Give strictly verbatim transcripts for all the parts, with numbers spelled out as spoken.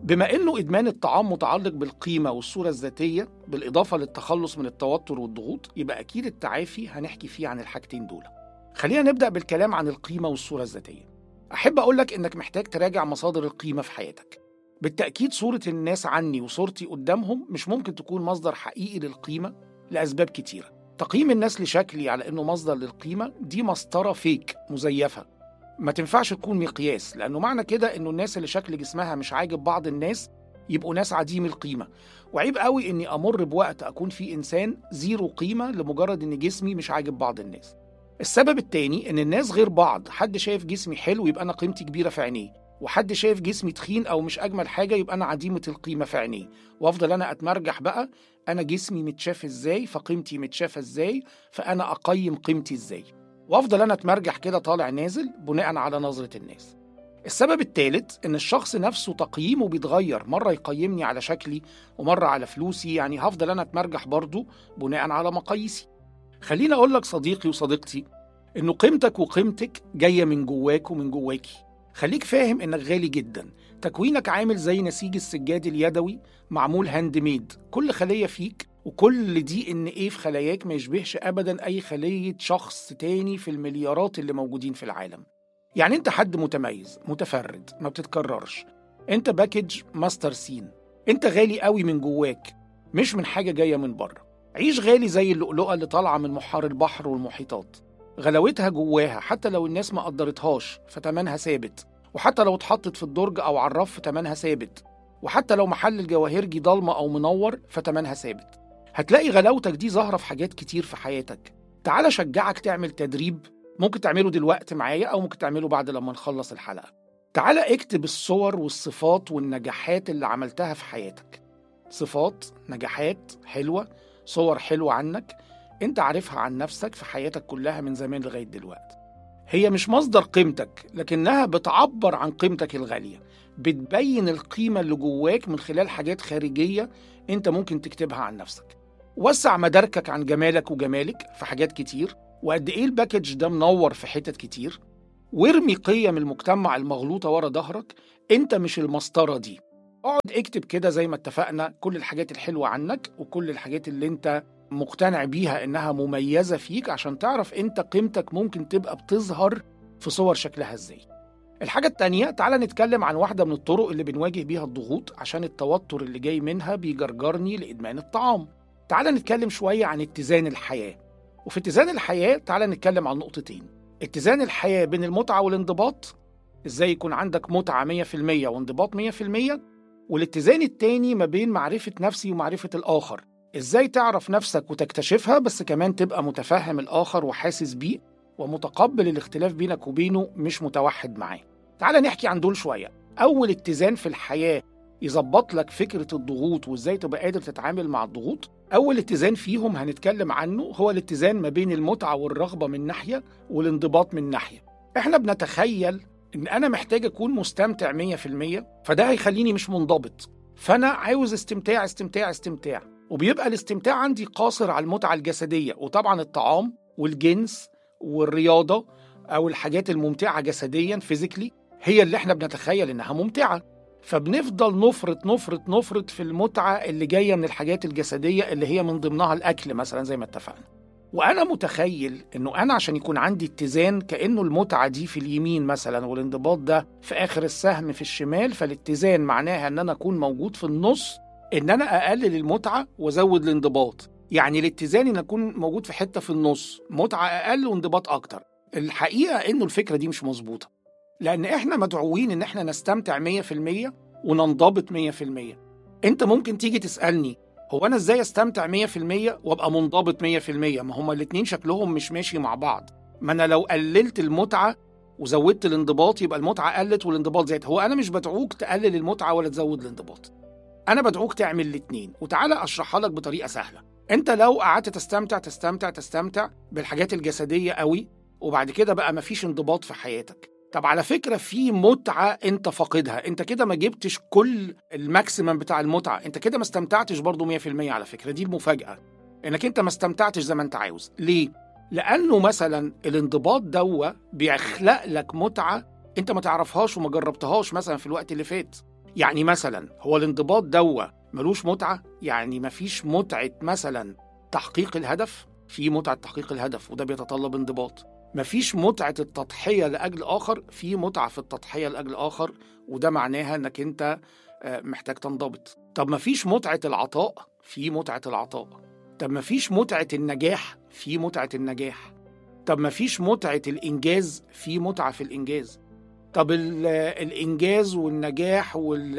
بما إنه إدمان الطعام متعلق بالقيمة والصورة الذاتية بالإضافة للتخلص من التوتر والضغوط، يبقى أكيد التعافي هنحكي فيه عن الحاجتين دول. خلينا نبدأ بالكلام عن القيمة والصورة الذاتية. أحب أقولك إنك محتاج تراجع مصادر القيمة في حياتك. بالتأكيد صورة الناس عني وصورتي قدامهم مش ممكن تكون مصدر حقيقي للقيمة لأسباب كتيرة. تقييم الناس لشكلي على إنه مصدر للقيمة دي مسطرة فيك مزيفة، ما تنفعش تكون مقياس، لأنه معنى كده إنه الناس اللي شكل جسمها مش عاجب بعض الناس يبقوا ناس عديم القيمة. وعيب قوي إني أمر بوقت أكون فيه إنسان زيرو قيمة لمجرد إن جسمي مش عاجب بعض الناس. السبب التاني إن الناس غير بعض، حد شايف جسمي حلو يبقى أنا قيمتي كبيرة في عينيه، وحد شايف جسمي تخين أو مش أجمل حاجة يبقى أنا عديمة القيمة في عينيه، وأفضل أنا أتمرجح بقى أنا جسمي متشاف إزاي فقيمتي متشافة إزاي فأنا أقيم قيمتي إزاي، وأفضل أنا أتمرجح كده طالع نازل بناء على نظرة الناس. السبب الثالث إن الشخص نفسه تقييمه بيتغير، مرة يقيمني على شكلي ومرة على فلوسي، يعني هفضل أنا أتمرجح برضو بناء على مقاييسي. خليني أقول لك صديقي وصديقتي إنه قيمتك وقيمتك جاية من جواك ومن جواكي. خليك فاهم إنك غالي جدا، تكوينك عامل زي نسيج السجاد اليدوي معمول هاند ميد، كل خلية فيك وكل دي إن إيه في خلاياك ما يشبهش أبدا أي خلية شخص تاني في المليارات اللي موجودين في العالم. يعني أنت حد متميز متفرد ما بتتكررش، أنت باكج ماستر سين، أنت غالي قوي من جواك مش من حاجة جاية من بره. عيش غالي زي اللؤلؤة اللي طالعة من محار البحر والمحيطات، غلاوتها جواها حتى لو الناس ما قدرتهاش فتمنها ثابت، وحتى لو اتحطت في الدرج أو على الرف فتمنها ثابت، وحتى لو محل الجواهرجي ضلمة أو منور فتمنها ثابت. هتلاقي غلاوتك دي ظاهرة في حاجات كتير في حياتك. تعال شجعك تعمل تدريب، ممكن تعمله دلوقتي معايا أو ممكن تعمله بعد لما نخلص الحلقة. تعال اكتب الصور والصفات والنجاحات اللي عملتها في حياتك، صفات نجاحات حلوة، صور حلوة عنك انت عارفها عن نفسك في حياتك كلها من زمان لغاية دلوقتي. هي مش مصدر قيمتك لكنها بتعبر عن قيمتك الغالية، بتبين القيمة اللي جواك من خلال حاجات خارجية انت ممكن تكتبها عن نفسك. وسع مداركك عن جمالك وجمالك في حاجات كتير، وقد ايه الباكج ده منور في حتت كتير، وارمي قيم المجتمع المغلوطة ورا ظهرك. انت مش المسطرة دي. اقعد اكتب كده زي ما اتفقنا كل الحاجات الحلوة عنك وكل الحاجات اللي انت مقتنع بيها انها مميزة فيك، عشان تعرف انت قيمتك ممكن تبقى بتظهر في صور شكلها ازاي. الحاجة التانية، تعال نتكلم عن واحدة من الطرق اللي بنواجه بيها الضغوط عشان التوتر اللي جاي منها بيجرجرني لإدمان الطعام. تعال نتكلم شوية عن اتزان الحياة. وفي اتزان الحياة تعال نتكلم عن نقطتين: اتزان الحياة بين المتعة والانضباط، ازاي يكون عندك متعة مية في المية وانضباط مية في المية، والاتزان التاني ما بين معرفة نفسي ومعرفة الآخر، ازاي تعرف نفسك وتكتشفها بس كمان تبقى متفهم الآخر وحاسس بيه ومتقبل الاختلاف بينك وبينه مش متوحد معاه. تعال نحكي عن دول شوية. أول اتزان في الحياة يظبط لك فكرة الضغوط وازاي تبقى قادر تتعامل مع الضغوط، أول اتزان فيهم هنتكلم عنه هو الاتزان ما بين المتعة والرغبة من ناحية والانضباط من ناحية. احنا بنتخيل إن أنا محتاج أكون مستمتع مية في المية فده هيخليني مش منضبط، فأنا عاوز استمتاع استمتاع استمتاع، وبيبقى الاستمتاع عندي قاصر على المتعة الجسدية، وطبعا الطعام والجنس والرياضة أو الحاجات الممتعة جسديا فيزيكلي هي اللي احنا بنتخيل إنها ممتعة، فبنفضل نفرط نفرط نفرط في المتعة اللي جاية من الحاجات الجسدية اللي هي من ضمنها الأكل مثلا زي ما اتفقنا. وأنا متخيل إنه أنا عشان يكون عندي اتزان كأنه المتعة دي في اليمين مثلا والانضباط ده في آخر السهم في الشمال، فالاتزان معناها إن أنا أكون موجود في النص، إن أنا أقلل المتعة وأزود الانضباط. يعني الاتزان إن أكون موجود في حتة في النص، متعة أقل وانضباط أكتر. الحقيقة إنه الفكرة دي مش مظبوطة، لأن إحنا مدعوين إن إحنا نستمتع مية في المية وننضبط مية في المية. أنت ممكن تيجي تسألني هو أنا إزاي أستمتع مية في المية وأبقى منضبط مية في المية؟ ما هما الاتنين شكلهم مش ماشي مع بعض. ما أنا لو قللت المتعة وزودت الانضباط يبقى المتعة قلت والانضباط زاد. هو أنا مش بدعوك تقلل المتعة ولا تزود الانضباط، أنا بدعوك تعمل الاتنين. وتعالى أشرحها لك بطريقة سهلة. أنت لو قعدت تستمتع تستمتع تستمتع بالحاجات الجسدية قوي وبعد كده بقى مفيش انضباط في حياتك، طب على فكرة في متعة انت فاقدها، انت كده ما جبتش كل الماكسيمم بتاع المتعة، انت كده ما استمتعتش برضو مية في المية. على فكرة دي المفاجأة، انك انت ما استمتعتش زي ما انت عاوز. ليه؟ لأنه مثلا الانضباط دوا بيخلق لك متعة انت ما تعرفهاش وما جربتهاش مثلا في الوقت اللي فات. يعني مثلا هو الانضباط دوا ملوش متعة؟ يعني مفيش متعة مثلا تحقيق الهدف؟ في متعة تحقيق الهدف وده بيتطلب انضباط. مفيش متعة التضحية لأجل آخر؟ في متعة في التضحية لأجل آخر وده معناها أنك أنت محتاج تنضبط. طب مفيش متعة العطاء؟ في متعة العطاء. طب مفيش متعة النجاح؟ في متعة النجاح. طب مفيش متعة الإنجاز؟ في متعة في الإنجاز. طب الإنجاز والنجاح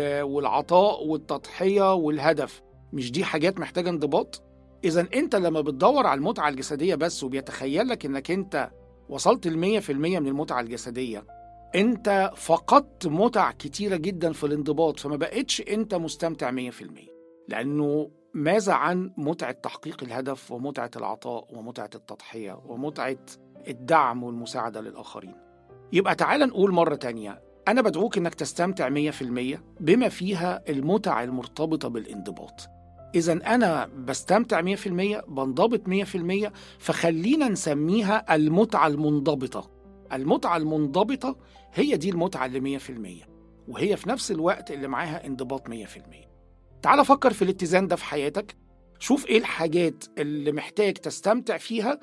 والعطاء والتضحية والهدف مش دي حاجات محتاجة انضباط؟ إذن أنت لما بتدور على المتعة الجسدية بس وبيتخيلك أنك أنت وصلت المية في المية من المتعة الجسدية، أنت فقدت متع كتيرة جدا في الانضباط، فما بقتش أنت مستمتع مية في المية. لأنه ماذا عن متعة تحقيق الهدف ومتعة العطاء ومتعة التضحية ومتعة الدعم والمساعدة للآخرين؟ يبقى تعال نقول مرة تانية، أنا بدعوك أنك تستمتع مية في المية بما فيها المتع المرتبطة بالانضباط. إذن أنا بستمتع مية في المية، بنضبط مية في المية، فخلينا نسميها المتعة المنضبطة. المتعة المنضبطة هي دي المتعة اللي مية في المية، وهي في نفس الوقت اللي معاها انضباط مية في المية. تعال فكر في الاتزان ده في حياتك، شوف إيه الحاجات اللي محتاج تستمتع فيها،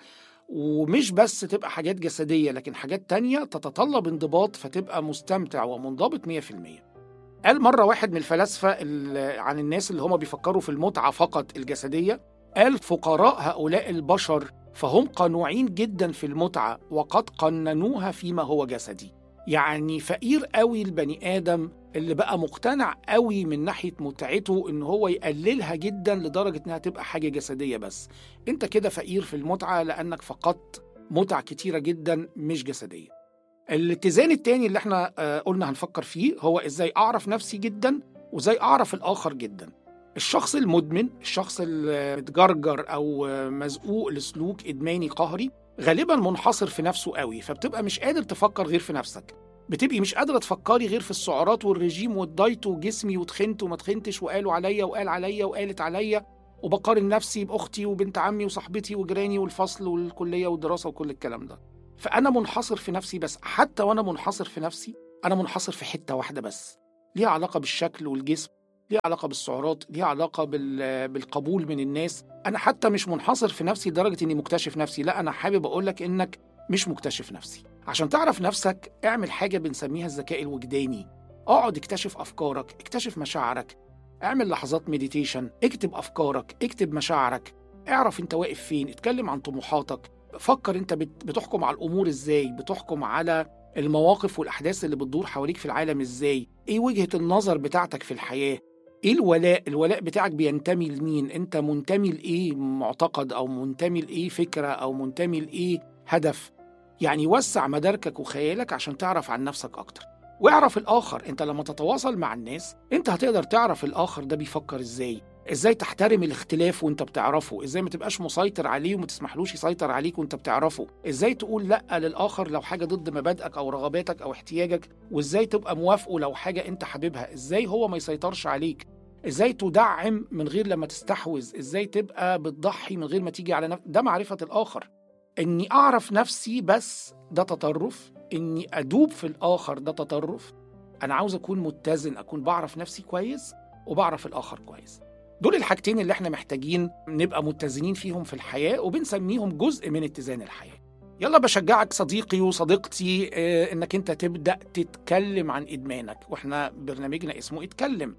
ومش بس تبقى حاجات جسدية لكن حاجات تانية تتطلب انضباط فتبقى مستمتع ومنضبط مية في المية. قال مرة واحد من الفلاسفة عن الناس اللي هم بيفكروا في المتعة فقط الجسدية، قال فقراء هؤلاء البشر فهم قنوعين جدا في المتعة وقد قننوها فيما هو جسدي. يعني فقير قوي البني آدم اللي بقى مقتنع قوي من ناحية متعته إن هو يقللها جدا لدرجة إنها تبقى حاجة جسدية بس. أنت كده فقير في المتعة لأنك فقدت متع كتيرة جدا مش جسدية. الاتزان التاني اللي احنا قلنا هنفكر فيه هو إزاي أعرف نفسي جدا وإزاي أعرف الآخر جدا. الشخص المدمن، الشخص المتجرجر أو مزقوق لسلوك إدماني قهري غالبا منحصر في نفسه قوي، فبتبقى مش قادر تفكر غير في نفسك، بتبقي مش قادرة تفكري غير في السعرات والرجيم والدايت وجسمي وتخنت وما تخنتش وقالوا عليا وقال عليا وقالت عليا، وبقارن نفسي بأختي وبنت عمي وصاحبتي وجيراني والفصل والكلية والدراسة وكل الكلام ده. فأنا منحصر في نفسي بس. حتى وأنا منحصر في نفسي أنا منحصر في حتة واحدة بس، ليها علاقة بالشكل والجسم، ليها علاقة بالسعرات، ليها علاقة بالقبول من الناس. أنا حتى مش منحصر في نفسي لدرجة إني مكتشف نفسي، لا، أنا حابب أقولك إنك مش مكتشف نفسي. عشان تعرف نفسك اعمل حاجة بنسميها الذكاء الوجداني. اقعد اكتشف أفكارك، اكتشف مشاعرك، اعمل لحظات مديتيشن، اكتب أفكارك، اكتب مشاعرك، اعرف انت واقف فين، اتكلم عن طموحاتك، فكر انت بتحكم على الأمور ازاي، بتحكم على المواقف والأحداث اللي بتدور حواليك في العالم ازاي، ايه وجهة النظر بتاعتك في الحياة، ايه الولاء، الولاء بتاعك بينتمي لمين، انت منتمي لإيه معتقد أو منتمي لإيه فكرة أو منتمي لإيه هدف. يعني وسع مداركك وخيالك عشان تعرف عن نفسك أكتر، واعرف الآخر. انت لما تتواصل مع الناس انت هتقدر تعرف الآخر ده بيفكر ازاي، ازاي تحترم الاختلاف وانت بتعرفه، ازاي ما تبقاش مسيطر عليه وما تسمحلوش يسيطر عليك وانت بتعرفه، ازاي تقول لأ للآخر لو حاجة ضد مبادئك أو رغباتك أو احتياجك، وازاي تبقى موافقه لو حاجة انت حاببها، ازاي هو ما يسيطرش عليك، ازاي تدعم من غير لما تستحوذ، ازاي تبقى بتضحي من غير ما تيجي على نفسك. ده معرفة الآخر. اني اعرف نفسي بس ده تطرف، اني ادوب في الآخر ده تطرف. انا عاوز اكون متزن، اكون بعرف نفسي كويس وبعرف الآخر كويس. دول الحاجتين اللي احنا محتاجين نبقى متزنين فيهم في الحياة، وبنسميهم جزء من اتزان الحياة. يلا بشجعك صديقي وصديقتي اه انك انت تبدأ تتكلم عن ادمانك، واحنا برنامجنا اسمه اتكلم.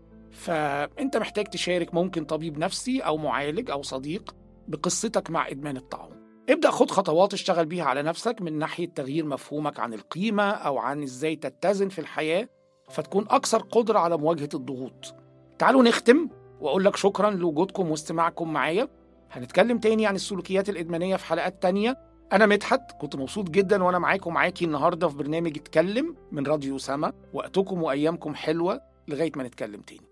فانت محتاج تشارك ممكن طبيب نفسي او معالج او صديق بقصتك مع ادمان الطعام. ابدأ خد خطوات اشتغل بيها على نفسك من ناحية تغيير مفهومك عن القيمة أو عن إزاي تتزن في الحياة فتكون أكثر قدرة على مواجهة الضغوط. تعالوا نختم وأقول لك شكرا لوجودكم واستماعكم معايا. هنتكلم تاني عن السلوكيات الإدمانية في حلقات تانية. أنا مدحت، كنت مبسوط جدا وأنا معاكم معاكي النهاردة في برنامج اتكلم من راديو سما. وقتكم وأيامكم حلوة لغاية ما نتكلم تاني.